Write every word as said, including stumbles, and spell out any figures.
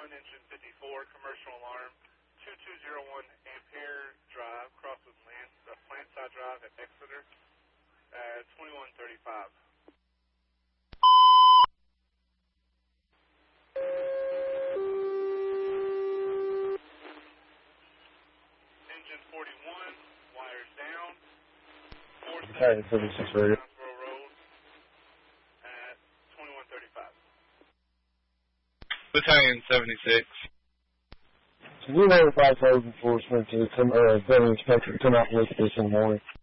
one, engine fifty-four, commercial alarm, two two zero one Ampere Drive, Crosswood Land, uh, Plant Side Drive at Exeter, at twenty-one thirty-five. Engine forty-one, wires down, four seventy-six radio. Brownsboro Road, at twenty-one thirty-five. Battalion seventy-six. So we notified code enforcement to come, uh, building inspector to come out and look at this in the morning.